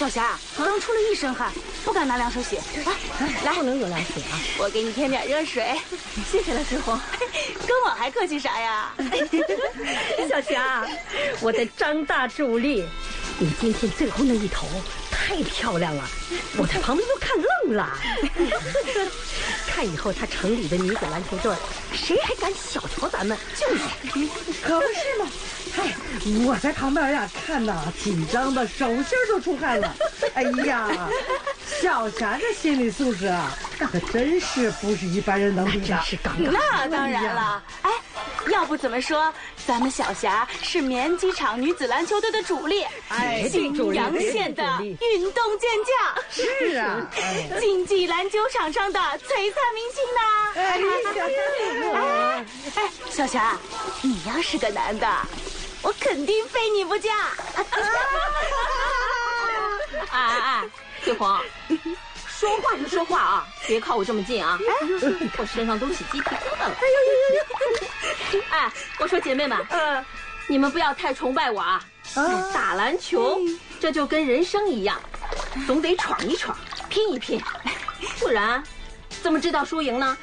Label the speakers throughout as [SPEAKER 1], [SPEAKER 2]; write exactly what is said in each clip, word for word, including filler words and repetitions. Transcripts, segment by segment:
[SPEAKER 1] 小霞刚出了一身汗，不敢拿凉水洗。来，来，
[SPEAKER 2] 不能有凉水啊！
[SPEAKER 1] 我给你添点热水。
[SPEAKER 2] 谢谢了，翠红。
[SPEAKER 1] 跟我还客气啥呀？
[SPEAKER 2] 小霞，我的张大助力，你今天最后那一头太漂亮了，我在旁边都看愣了。看以后他城里的女子篮球队，谁还敢小瞧咱们？就是，
[SPEAKER 3] 可不是嘛！嗨，我在旁边呀看呐，紧张的手心都出汗了。哎呀，小霞这心理素质啊，那可真是不是一般人能比的。
[SPEAKER 2] 是杠杠。
[SPEAKER 1] 那当然了，哎，要不怎么说咱们小霞是棉机场女子篮球队的主力，
[SPEAKER 3] 哎，
[SPEAKER 1] 信阳县的运动健将。
[SPEAKER 3] 是啊，
[SPEAKER 1] 竞技篮球场上的璀璨明星呢。
[SPEAKER 3] 哎，
[SPEAKER 1] 哎哎，小霞，你要是个男的，我肯定非你不嫁。
[SPEAKER 2] 哎哎，翠红，说话就说话啊，别靠我这么近啊！哎，我身上都起鸡皮疙瘩了。哎呦呦呦！哎，我说姐妹们，嗯，你们不要太崇拜我啊！打篮球，这就跟人生一样，总得闯一闯，拼一拼，不然怎么知道输赢呢？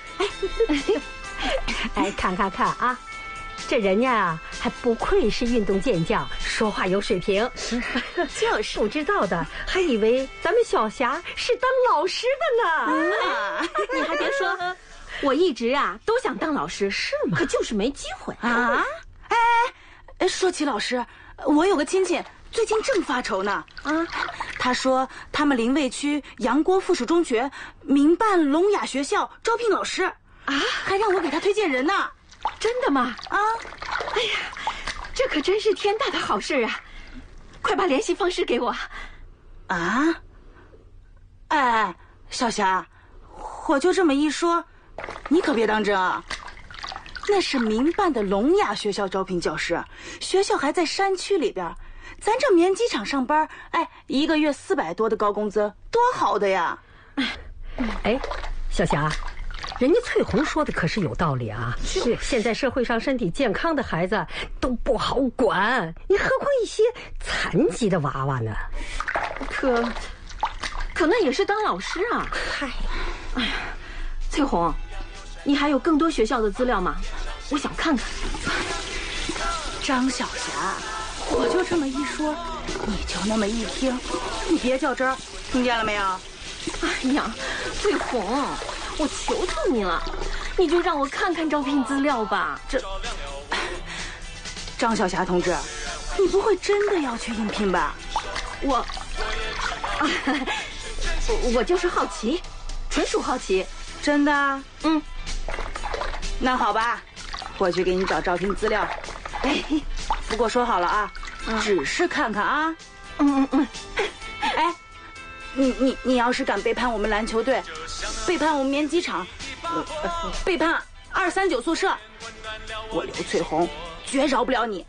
[SPEAKER 2] 哎，看看看啊！这人家还不愧是运动健将，说话有水平。就是不知道的还以为咱们小霞是当老师的呢。啊、你还别说，我一直啊都想当老师，是吗？可就是没机会
[SPEAKER 1] 啊。哎哎，说起老师，我有个亲戚最近正发愁呢。啊，他说他们临渭区杨郭附属中学民办聋哑学校招聘老师啊，还让我给他推荐人呢。
[SPEAKER 2] 真的吗？
[SPEAKER 1] 啊！
[SPEAKER 2] 哎呀，这可真是天大的好事啊！快把联系方式给我。
[SPEAKER 1] 啊！哎，小霞，我就这么一说，你可别当真啊。那是民办的聋哑学校招聘教师，学校还在山区里边，咱这棉机场上班，哎，一个月四百多的高工资，多好的呀！
[SPEAKER 2] 哎，小霞。人家翠红说的可是有道理啊！是现在社会上身体健康的孩子都不好管，你何况一些残疾的娃娃呢？可，可那也是当老师啊！嗨，哎呀，翠红，你还有更多学校的资料吗？我想看看。
[SPEAKER 1] 张小霞，我就这么一说，你就那么一听，你别较真儿，听见了没有？
[SPEAKER 2] 哎呀，翠红。我求求你了，你就让我看看招聘资料吧。
[SPEAKER 1] 这，张小霞同志，你不会真的要去应聘吧？
[SPEAKER 2] 我，啊，我我就是好奇，纯属好奇。
[SPEAKER 1] 真的？
[SPEAKER 2] 嗯。
[SPEAKER 1] 那好吧，我去给你找招聘资料。哎，不过说好了啊，嗯、只是看看啊。
[SPEAKER 2] 嗯嗯嗯。
[SPEAKER 1] 哎。你你你要是敢背叛我们篮球队，背叛我们棉机场，呃、背叛二三九宿舍，我刘翠红绝饶不了你。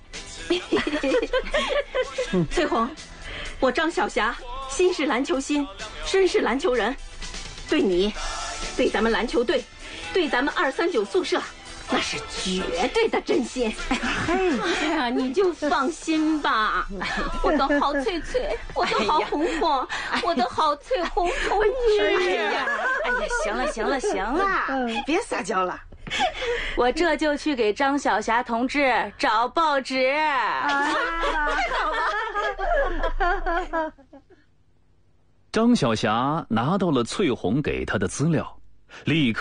[SPEAKER 2] 翠红，我张小霞心是篮球心，身是篮球人，对你，对咱们篮球队，对咱们二三九宿舍，那是绝对的真心。哎呀，你就放心吧，我的好翠翠，我的好红红，我的好翠红同志。
[SPEAKER 1] 哎呀，哎呀，行了行了行了，别撒娇了，我这就去给张小霞同志找报纸。啊，
[SPEAKER 4] 张小霞拿到了翠红给她的资料，立刻